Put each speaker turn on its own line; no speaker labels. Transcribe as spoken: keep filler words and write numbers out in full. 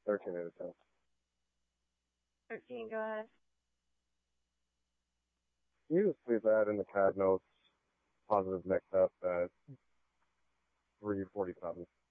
thirteen out of ten.
thirteen, go ahead.
You just leave that in the C A D notes, positive mix up at three forty-seven.